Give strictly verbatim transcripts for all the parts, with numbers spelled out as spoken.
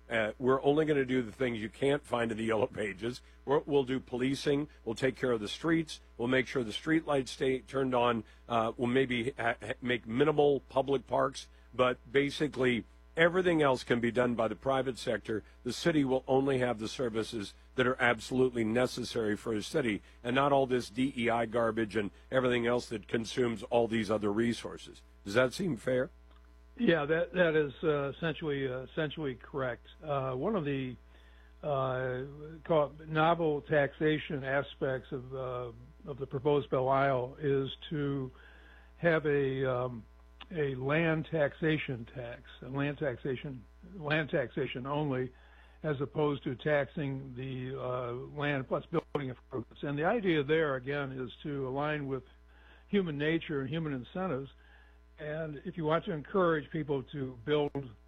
Uh, we're only going to do the things you can't find in the yellow pages. We're, we'll do policing. We'll take care of the streets. We'll make sure the street lights stay turned on. Uh, we'll maybe ha- make minimal public parks, but basically everything else can be done by the private sector. The city will only have the services that are absolutely necessary for a city, and not all this D E I garbage and everything else that consumes all these other resources. Does that seem fair? Yeah, that that is uh, essentially uh, essentially correct. Uh, one of the uh, called novel taxation aspects of uh, of the proposed Belle Isle is to have a um, a land taxation tax, a land taxation land taxation only, as opposed to taxing the uh, land plus building improvements. And the idea there again is to align with human nature and human incentives. And if you want to encourage people to build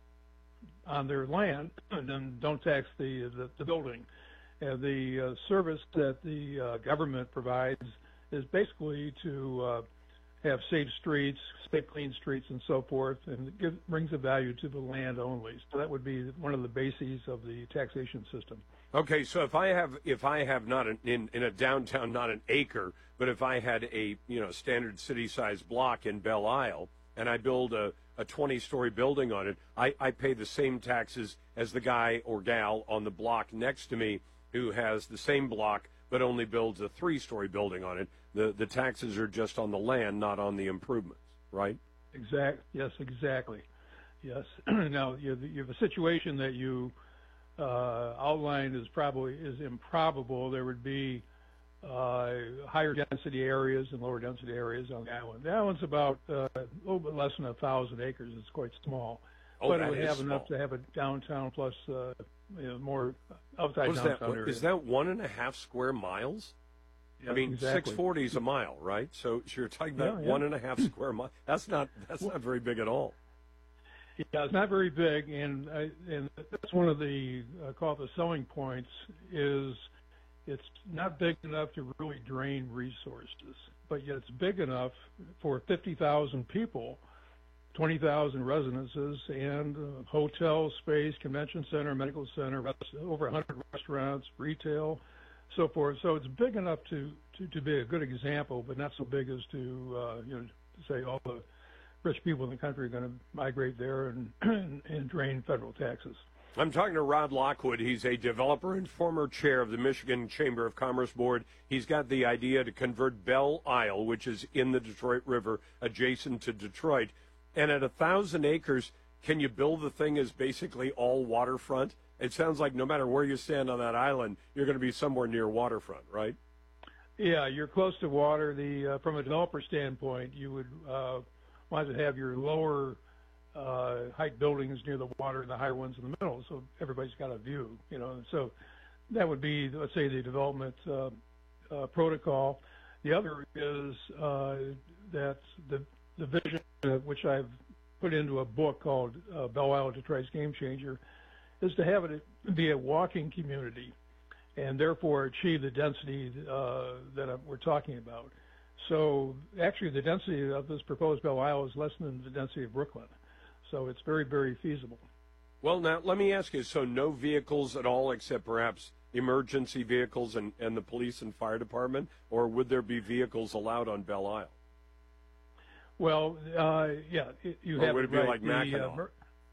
on their land, then don't tax the the, the building. And the uh, service that the uh, government provides is basically to uh, have safe streets, safe clean streets, and so forth, and it gives, brings a value to the land only. So that would be one of the bases of the taxation system. Okay, so if I have if I have not an, in in a downtown not an acre, but if I had a you know standard city-sized block in Belle Isle, and I build a, a twenty-story building on it, I, I pay the same taxes as the guy or gal on the block next to me who has the same block but only builds a three-story building on it. The the taxes are just on the land, not on the improvements, right? Exact. Yes, exactly. Yes. Now, you have, you have a situation that you uh, outlined is probably is improbable. There would be uh, higher density areas and lower density areas on the island. The island's about uh, a little bit less than a thousand acres. It's quite small, oh, but it would have small. enough to have a downtown plus uh, you know, more outside What's downtown that? area. Is that one and a half square miles? Yeah, I mean, exactly. six forty is a mile, right? So, so you're talking about Yeah, yeah. one and a half square mile. That's not that's not very big at all. Yeah, it's not very big, and I, and that's one of the uh, call it the selling points is it's not big enough to really drain resources, but yet it's big enough for fifty thousand people, twenty thousand residences, and uh, hotel space, convention center, medical center, rest, over one hundred restaurants, retail, so forth. So it's big enough to, to, to be a good example, but not so big as to uh, you know to say all the rich people in the country are going to migrate there and, and, and drain federal taxes. I'm talking to Rod Lockwood. He's a developer and former chair of the Michigan Chamber of Commerce Board. He's got the idea to convert Belle Isle, which is in the Detroit River, adjacent to Detroit. And at a thousand acres, can you build the thing as basically all waterfront? It sounds like no matter where you stand on that island, you're going to be somewhere near waterfront, right? Yeah, you're close to water. The uh, from a developer standpoint, you would uh, want to have your lower uh, height buildings near the water and the higher ones in the middle, so everybody's got a view. You know, so that would be, let's say, the development uh, uh, protocol. The other is uh, that the the vision, uh, which I've put into a book called uh, Belle Isle Detroit's Game Changer, is to have it be a walking community and therefore achieve the density uh, that we're talking about. So actually the density of this proposed Belle Isle is less than the density of Brooklyn. So it's very, very feasible. Well, now, let me ask you, so no vehicles at all except perhaps emergency vehicles and, and the police and fire department, or would there be vehicles allowed on Belle Isle? Well, uh, yeah, it, you or have would it it be right. like The, Mackinac? uh, mer-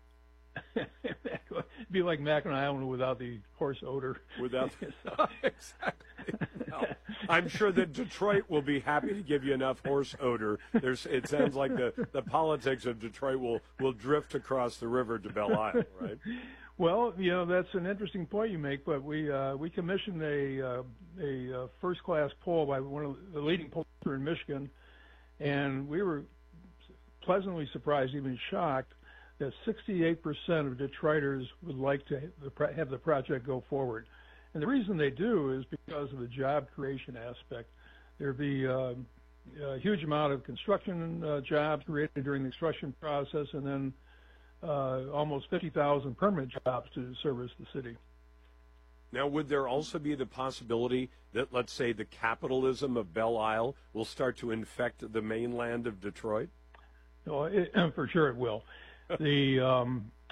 It'd be like Mackinac Island without the horse odor. Without exactly. No. I'm sure that Detroit will be happy to give you enough horse odor. There's, it sounds like the, the politics of Detroit will, will drift across the river to Belle Isle, right? Well, you know, that's an interesting point you make, but we uh, we commissioned a uh, a uh, first-class poll by one of the leading pollsters in Michigan, and we were pleasantly surprised, even shocked, that sixty-eight percent of Detroiters would like to have the project go forward. And the reason they do is because of the job creation aspect. There'd be uh, a huge amount of construction uh, jobs created during the construction process, and then uh, almost fifty thousand permanent jobs to service the city. Now, would there also be the possibility that, let's say, the capitalism of Belle Isle will start to infect the mainland of Detroit? No, it, for sure it will. The um,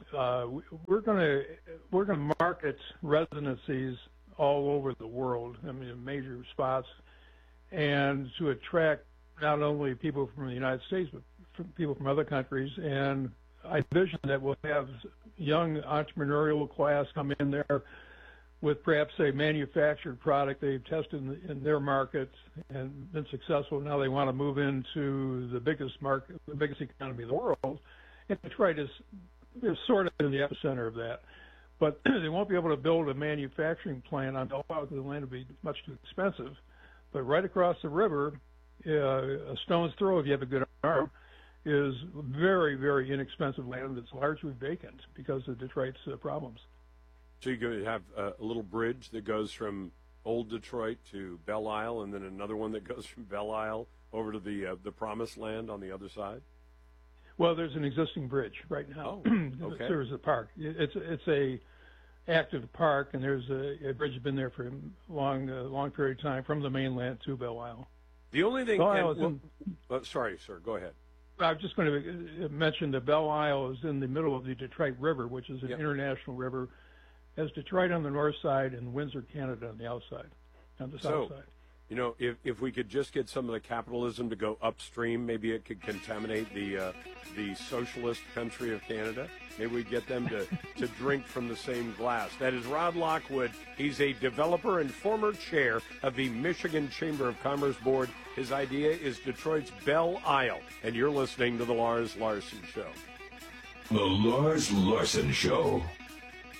uh, we- we're going to we're going to market residencies all over the world. I mean, in major spots, and to attract not only people from the United States but from people from other countries. And I envision that we'll have young entrepreneurial class come in there with perhaps a manufactured product they've tested in, in their market and been successful. Now they want to move into the biggest market, the biggest economy in the world. And Detroit is, is sort of in the epicenter of that. But they won't be able to build a manufacturing plant on Delaware because the land would be much too expensive. But right across the river, uh, a stone's throw, if you have a good arm, is very, very inexpensive land that's largely vacant because of Detroit's uh, problems. So you're going to have a, a little bridge that goes from Old Detroit to Belle Isle, and then another one that goes from Belle Isle over to the uh, the Promised Land on the other side? Well, there's an existing bridge right now. Oh, okay. There's a park. It's it's a active park, and there's a, a bridge that's been there for a long, uh, long period of time from the mainland to Belle Isle. The only thing... Belle Isle and, is in, well, uh, sorry, sir, go ahead. I was just going to mention that Belle Isle is in the middle of the Detroit River, which is an Yep. international river. Has Detroit on the north side and Windsor, Canada on the outside, on the So, south side. You know, if, if we could just get some of the capitalism to go upstream, maybe it could contaminate the uh, the socialist country of Canada. Maybe we get them to, to drink from the same glass. That is Rod Lockwood. He's a developer and former chair of the Michigan Chamber of Commerce Board. His idea is Detroit's Belle Isle. And you're listening to The Lars Larson Show. The Lars Larson Show.